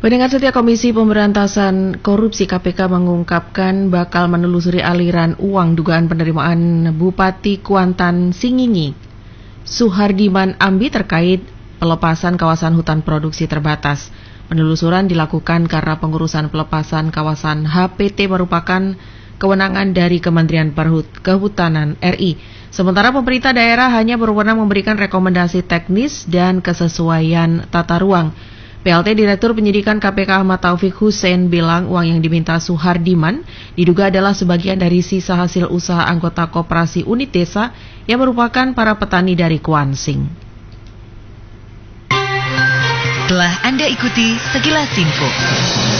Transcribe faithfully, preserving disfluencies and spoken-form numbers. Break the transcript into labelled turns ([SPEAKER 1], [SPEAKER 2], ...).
[SPEAKER 1] Pendengar setia Komisi Pemberantasan Korupsi K P K mengungkapkan bakal menelusuri aliran uang dugaan penerimaan Bupati Kuantan Singingi, Suhardiman Ambi terkait pelepasan kawasan hutan produksi terbatas. Penelusuran dilakukan karena pengurusan pelepasan kawasan H P T merupakan kewenangan dari Kementerian Perhutanan R I. Sementara pemerintah daerah hanya berwenang memberikan rekomendasi teknis dan kesesuaian tata ruang. P L T Direktur Penyidikan K P K Ahmad Taufik Hussein bilang uang yang diminta Suhardiman diduga adalah sebagian dari sisa hasil usaha anggota koperasi unit desa yang merupakan para petani dari Kuansing.
[SPEAKER 2] Telah Anda ikuti sekilas info.